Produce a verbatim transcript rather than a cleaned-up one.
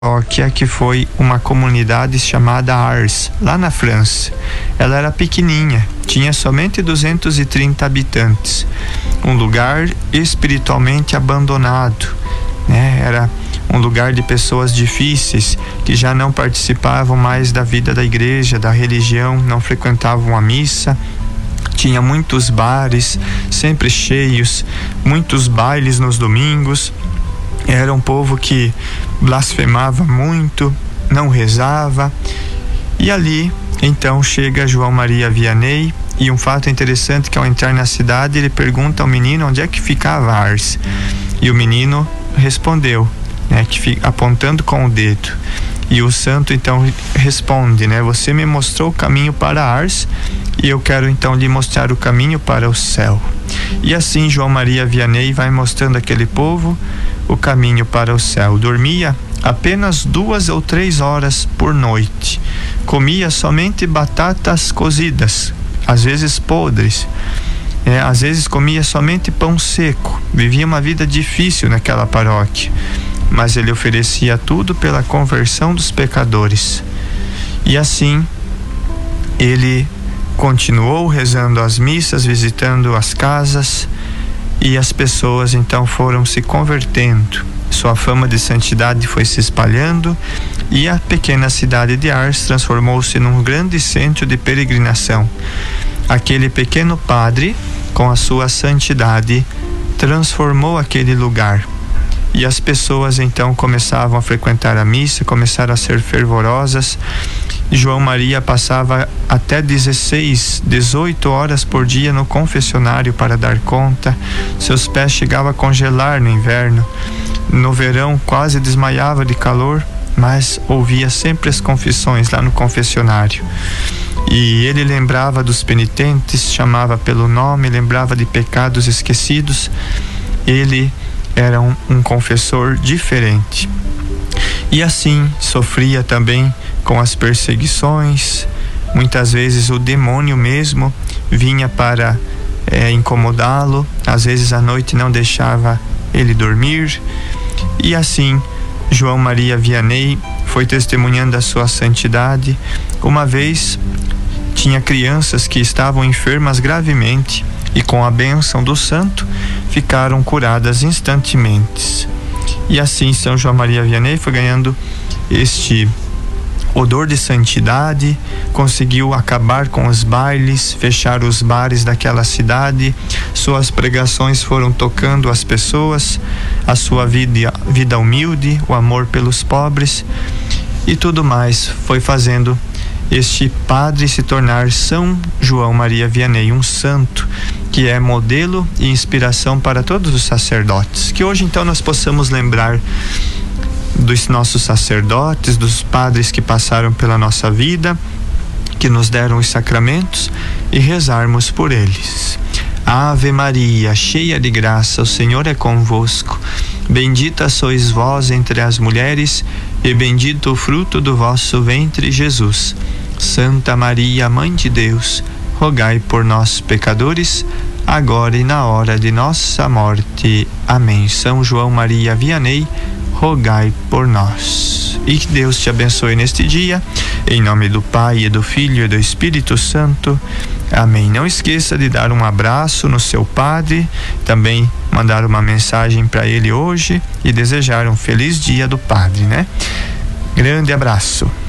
paróquia que foi uma comunidade chamada Ars, lá na França. Ela era pequenininha, tinha somente duzentos e trinta habitantes, um lugar espiritualmente abandonado, né? Era um lugar de pessoas difíceis que já não participavam mais da vida da igreja, da religião, não frequentavam a missa. Tinha muitos bares, sempre cheios, muitos bailes nos domingos. Era um povo que blasfemava muito, não rezava. E ali, então, chega João Maria Vianney, e um fato interessante que ao entrar na cidade, ele pergunta ao menino onde é que ficava Ars. E o menino respondeu, né, que, apontando com o dedo. E o santo então responde, né, você me mostrou o caminho para Ars, e eu quero então lhe mostrar o caminho para o céu. E assim João Maria Vianney vai mostrando àquele povo o caminho para o céu. Dormia apenas duas ou três horas por noite. Comia somente batatas cozidas, às vezes podres. É, às vezes comia somente pão seco. Vivia uma vida difícil naquela paróquia, mas ele oferecia tudo pela conversão dos pecadores. E assim ele continuou rezando as missas, visitando as casas, e as pessoas então foram se convertendo. Sua fama de santidade foi se espalhando, e a pequena cidade de Ars transformou-se num grande centro de peregrinação. Aquele pequeno padre, com a sua santidade, transformou aquele lugar. E as pessoas então começavam a frequentar a missa, começaram a ser fervorosas. João Maria passava até dezesseis, dezoito horas por dia no confessionário para dar conta. Seus pés chegavam a congelar no inverno. No verão quase desmaiava de calor, mas ouvia sempre as confissões lá no confessionário. E ele lembrava dos penitentes, chamava pelo nome, lembrava de pecados esquecidos. Ele era um, um confessor diferente. E assim sofria também com as perseguições. Muitas vezes o demônio mesmo vinha para é, incomodá-lo. Às vezes à noite não deixava ele dormir. E assim João Maria Vianney foi testemunhando a sua santidade. Uma vez tinha crianças que estavam enfermas gravemente, e com a bênção do santo ficaram curadas instantemente. E assim São João Maria Vianney foi ganhando este odor de santidade, conseguiu acabar com os bailes, fechar os bares daquela cidade. Suas pregações foram tocando as pessoas, a sua vida, vida humilde, o amor pelos pobres e tudo mais foi fazendo este padre se tornar São João Maria Vianney, um santo que é modelo e inspiração para todos os sacerdotes. Que hoje então nós possamos lembrar dos nossos sacerdotes, dos padres que passaram pela nossa vida, que nos deram os sacramentos, e rezarmos por eles. Ave Maria, cheia de graça, o Senhor é convosco. Bendita sois vós entre as mulheres, e bendito o fruto do vosso ventre, Jesus. Santa Maria, Mãe de Deus, rogai por nós, pecadores, agora e na hora de nossa morte. Amém. São João Maria Vianney, rogai por nós. E que Deus te abençoe neste dia, em nome do Pai, e do Filho e do Espírito Santo. Amém. Não esqueça de dar um abraço no seu padre, também mandar uma mensagem para ele hoje e desejar um feliz dia do padre, né? Grande abraço.